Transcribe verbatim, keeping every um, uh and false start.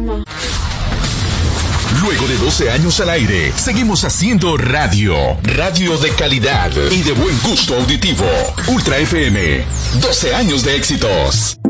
mamá. Luego de doce años al aire, seguimos haciendo radio. Radio de calidad y de buen gusto auditivo. Ultra F M. doce años de éxitos.